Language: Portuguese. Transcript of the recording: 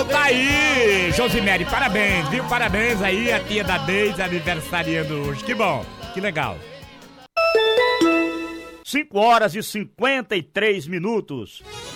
Então tá aí, Josimere, parabéns, viu? Parabéns aí, a tia da Deise aniversariando hoje. Que bom, que legal. 5 horas e 53 minutos.